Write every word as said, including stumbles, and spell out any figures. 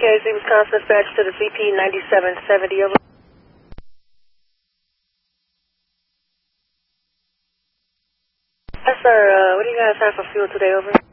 K Z Wisconsin dispatch to the C P ninety-seven seventy, over. Yes, sir. Uh, what do you guys have for fuel today, over?